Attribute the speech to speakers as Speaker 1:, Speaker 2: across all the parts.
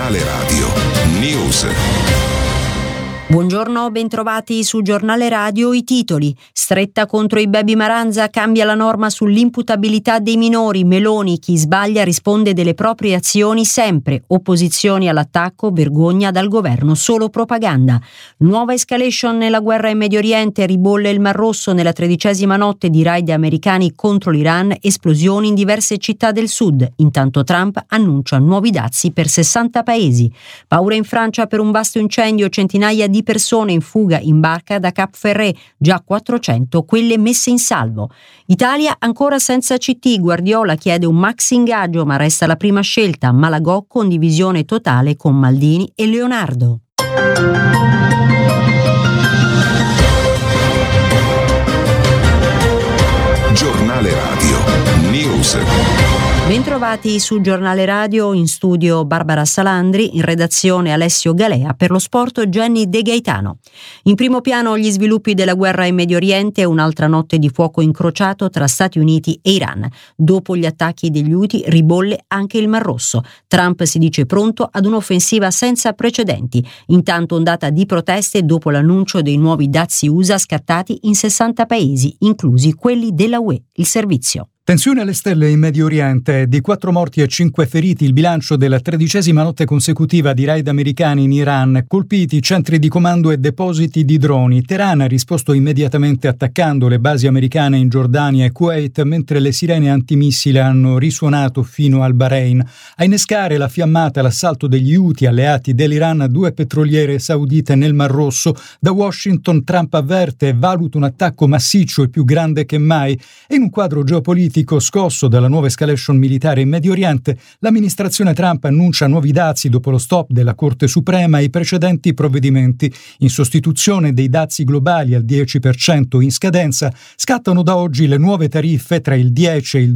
Speaker 1: Giornale Radio News.
Speaker 2: Buongiorno, bentrovati su Giornale Radio. I titoli: stretta contro i baby Maranza, cambia la norma sull'imputabilità dei minori. Meloni, chi sbaglia risponde delle proprie azioni sempre. Opposizioni all'attacco, vergogna dal governo, solo propaganda. Nuova escalation nella guerra in Medio Oriente, ribolle il Mar Rosso nella 13ª notte di raid americani contro l'Iran, esplosioni in diverse città del sud. Intanto Trump annuncia nuovi dazi per 60 paesi. Paura in Francia per un vasto incendio, centinaia di persone in fuga in barca da Cap Ferret, già 400 quelle messe in salvo. Italia ancora senza CT, Guardiola chiede un max ingaggio ma resta la prima scelta. Malagò condivisione totale con Maldini e Leonardo.
Speaker 1: Giornale Radio News.
Speaker 2: Bentrovati su Giornale Radio, in studio Barbara Salandri, in redazione Alessio Galea, per lo sport Jenny De Gaetano. In primo piano gli sviluppi della guerra in Medio Oriente, un'altra notte di fuoco incrociato tra Stati Uniti e Iran. Dopo gli attacchi degli Houthi ribolle anche il Mar Rosso. Trump si dice pronto ad un'offensiva senza precedenti. Intanto ondata di proteste dopo l'annuncio dei nuovi dazi USA scattati in 60 paesi, inclusi quelli della UE. Il servizio.
Speaker 3: Tensione alle stelle in Medio Oriente, di 4 morti e 5 feriti il bilancio della 13ª notte consecutiva di raid americani in Iran, colpiti centri di comando e depositi di droni. Teheran ha risposto immediatamente attaccando le basi americane in Giordania e Kuwait, mentre le sirene antimissile hanno risuonato fino al Bahrain. A innescare la fiammata l'assalto degli Houthi alleati dell'Iran a 2 petroliere saudite nel Mar Rosso. Da Washington Trump avverte e valuta un attacco massiccio e più grande che mai. E in un quadro geopolitico scosso dalla nuova escalation militare in Medio Oriente, l'amministrazione Trump annuncia nuovi dazi dopo lo stop della Corte Suprema ai precedenti provvedimenti. In sostituzione dei dazi globali al 10% in scadenza, scattano da oggi le nuove tariffe tra il 10 e il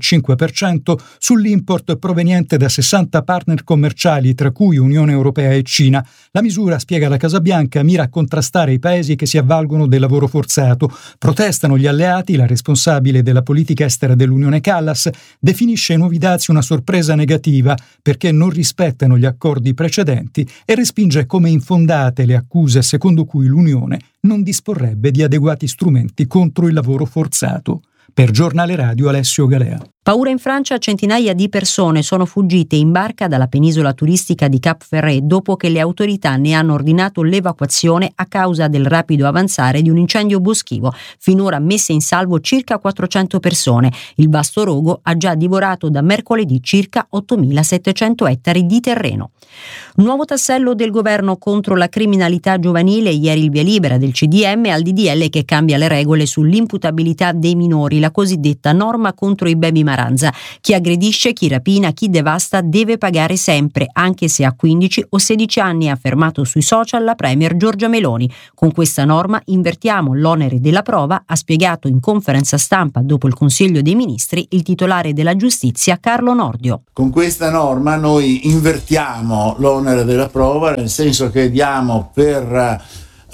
Speaker 3: 12,5% sull'import proveniente da 60 partner commerciali, tra cui Unione Europea e Cina. La misura, spiega la Casa Bianca, mira a contrastare i paesi che si avvalgono del lavoro forzato. Protestano gli alleati, la responsabile della politica estera dell'Unione Callas definisce i nuovi dazi una sorpresa negativa perché non rispettano gli accordi precedenti e respinge come infondate le accuse secondo cui l'Unione non disporrebbe di adeguati strumenti contro il lavoro forzato. Per Giornale Radio Alessio Galea.
Speaker 2: Paura in Francia, centinaia di persone sono fuggite in barca dalla penisola turistica di Cap Ferret dopo che le autorità ne hanno ordinato l'evacuazione a causa del rapido avanzare di un incendio boschivo. Finora messe in salvo circa 400 persone. Il vasto rogo ha già divorato da mercoledì circa 8.700 ettari di terreno. Nuovo tassello del governo contro la criminalità giovanile, ieri il via libera del CDM al DDL che cambia le regole sull'imputabilità dei minori, la cosiddetta norma contro i baby Maranza. Chi aggredisce, chi rapina, chi devasta deve pagare sempre, anche se ha 15 o 16 anni, ha affermato sui social la premier Giorgia Meloni. Con questa norma invertiamo l'onere della prova, ha spiegato in conferenza stampa dopo il Consiglio dei Ministri il titolare della giustizia Carlo Nordio.
Speaker 4: Con questa norma noi invertiamo l'onere della prova, nel senso che diamo per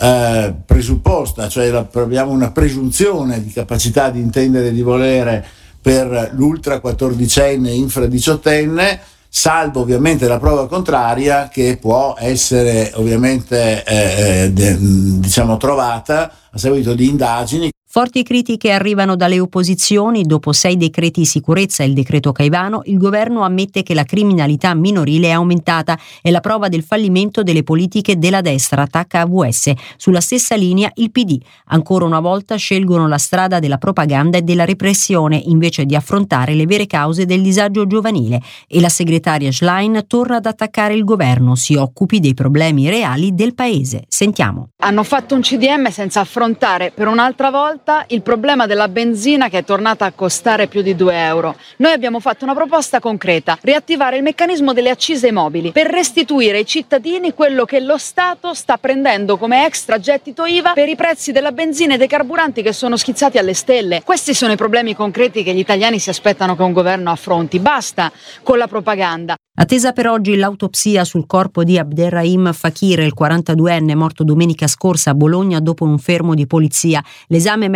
Speaker 4: presupposta, cioè abbiamo una presunzione di capacità di intendere e di volere per l'ultra 14enne e infra 18enne, salvo ovviamente la prova contraria che può essere ovviamente trovata a seguito di indagini.
Speaker 2: Forti critiche arrivano dalle opposizioni. Dopo 6 decreti sicurezza e il decreto Caivano, il governo ammette che la criminalità minorile è aumentata. È la prova del fallimento delle politiche della destra, attacca AVS. Sulla stessa linea il PD. Ancora una volta scelgono la strada della propaganda e della repressione invece di affrontare le vere cause del disagio giovanile. E la segretaria Schlein torna ad attaccare il governo, si occupi dei problemi reali del paese. Sentiamo.
Speaker 5: Hanno fatto un CDM senza affrontare per un'altra volta il problema della benzina che è tornata a costare più di 2 euro. Noi abbiamo fatto una proposta concreta: riattivare il meccanismo delle accise mobili per restituire ai cittadini quello che lo Stato sta prendendo come extra gettito IVA per i prezzi della benzina e dei carburanti che sono schizzati alle stelle. Questi sono i problemi concreti che gli italiani si aspettano che un governo affronti. Basta con la propaganda.
Speaker 2: Attesa per oggi l'autopsia sul corpo di Abderrahim Fakir, il 42enne morto domenica scorsa a Bologna dopo un fermo di polizia. L'esame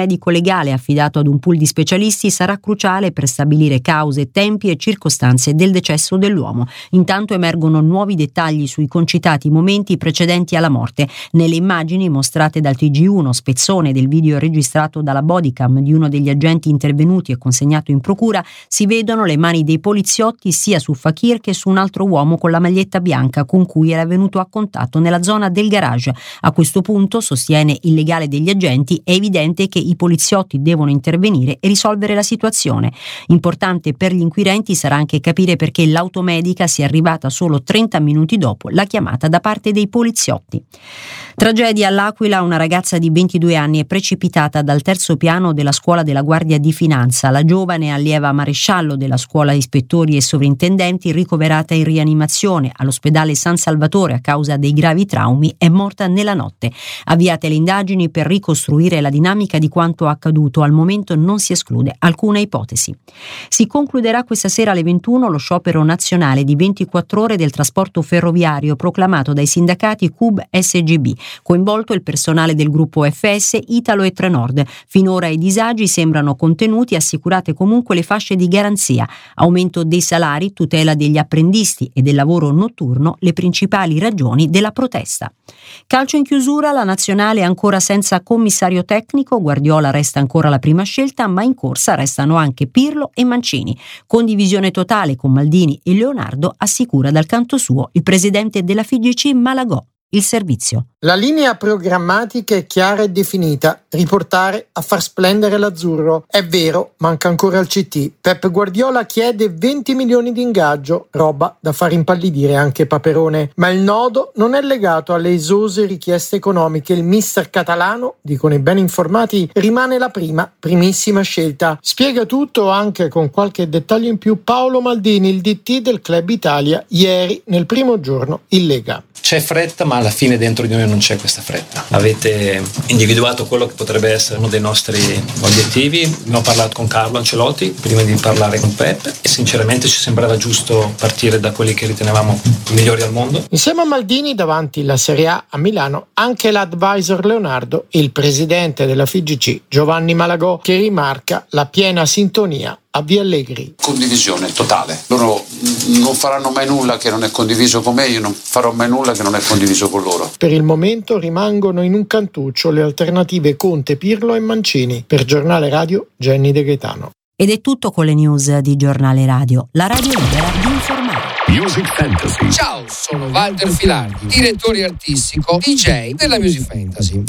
Speaker 2: medico-legale affidato ad un pool di specialisti sarà cruciale per stabilire cause, tempi e circostanze del decesso dell'uomo. Intanto emergono nuovi dettagli sui concitati momenti precedenti alla morte. Nelle immagini mostrate dal TG1, spezzone del video registrato dalla bodycam di uno degli agenti intervenuti e consegnato in procura, si vedono le mani dei poliziotti sia su Fakir che su un altro uomo con la maglietta bianca con cui era venuto a contatto nella zona del garage. A questo punto, sostiene il legale degli agenti, è evidente che i poliziotti devono intervenire e risolvere la situazione. Importante per gli inquirenti sarà anche capire perché l'automedica sia arrivata solo 30 minuti dopo la chiamata da parte dei poliziotti. Tragedia all'Aquila, una ragazza di 22 anni è precipitata dal terzo piano della scuola della Guardia di Finanza. La giovane allieva maresciallo della scuola ispettori e sovrintendenti, ricoverata in rianimazione all'ospedale San Salvatore a causa dei gravi traumi, è morta nella notte. Avviate le indagini per ricostruire la dinamica di quanto accaduto. Al momento non si esclude alcuna ipotesi. Si concluderà questa sera alle 21 lo sciopero nazionale di 24 ore del trasporto ferroviario proclamato dai sindacati CUB SGB. Coinvolto il personale del gruppo FS, Italo e Trenord. Finora i disagi sembrano contenuti, assicurate comunque le fasce di garanzia. Aumento dei salari, tutela degli apprendisti e del lavoro notturno, le principali ragioni della protesta. Calcio in chiusura, la nazionale è ancora senza commissario tecnico, Guardiola resta ancora la prima scelta, ma in corsa restano anche Pirlo e Mancini. Condivisione totale con Maldini e Leonardo, assicura dal canto suo il presidente della FIGC Malagò. Il servizio.
Speaker 6: La linea programmatica è chiara e definita, riportare a far splendere l'azzurro. È vero, manca ancora il CT. Pep Guardiola chiede 20 milioni di ingaggio, roba da far impallidire anche Paperone. Ma il nodo non è legato alle esose richieste economiche. Il mister catalano, dicono i ben informati, rimane la primissima scelta. Spiega tutto anche con qualche dettaglio in più Paolo Maldini, il DT del Club Italia, ieri nel primo giorno in Lega.
Speaker 7: C'è fretta, ma alla fine dentro di noi non c'è questa fretta. Avete individuato quello che potrebbe essere uno dei nostri obiettivi. Abbiamo parlato con Carlo Ancelotti prima di parlare con Pep e sinceramente ci sembrava giusto partire da quelli che ritenevamo i migliori al mondo.
Speaker 6: Insieme a Maldini davanti la Serie A a Milano anche l'advisor Leonardo e il presidente della FIGC Giovanni Malagò, che rimarca la piena sintonia a Via Allegri.
Speaker 8: Condivisione totale. Loro non faranno mai nulla che non è condiviso con me, io non farò mai nulla che non è condiviso con loro.
Speaker 6: Per il momento rimangono in un cantuccio le alternative Conte, Pirlo e Mancini. Per Giornale Radio, Jenny De Gaetano.
Speaker 2: Ed è tutto con le news di Giornale Radio, la radio libera di informare.
Speaker 9: Music Fantasy.
Speaker 10: Ciao, sono Walter Filardi, direttore artistico, DJ della Music Fantasy.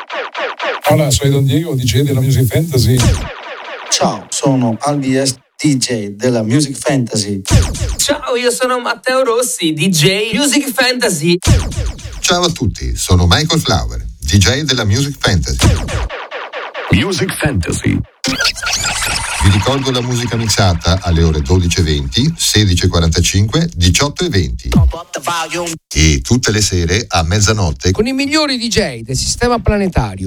Speaker 11: Hola, soy Don Diego, DJ della Music Fantasy.
Speaker 12: Ciao, sono Albies, DJ della Music Fantasy.
Speaker 13: Ciao, io sono Matteo Rossi, DJ Music Fantasy.
Speaker 14: Ciao a tutti, sono Michael Flower, DJ della Music Fantasy.
Speaker 9: Music Fantasy.
Speaker 14: Vi ricordo la musica mixata alle ore 12:20, 16:45, 18:20 e tutte le sere a mezzanotte
Speaker 10: con i migliori DJ del sistema planetario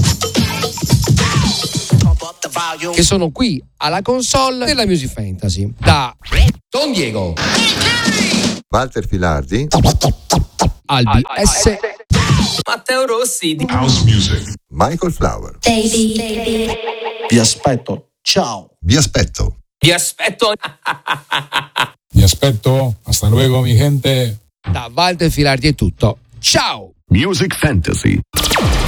Speaker 10: che sono qui alla console della Music Fantasy. Da Don Diego,
Speaker 14: Walter Filardi,
Speaker 10: Albi S,
Speaker 13: Matteo Rossi,
Speaker 9: House Music,
Speaker 14: Michael Flower.
Speaker 12: Vi aspetto. Ciao.
Speaker 14: Vi aspetto.
Speaker 13: Vi aspetto.
Speaker 11: Vi aspetto. Hasta luego, mi gente.
Speaker 10: Da Walter Filardi è tutto. Ciao.
Speaker 9: Music Fantasy.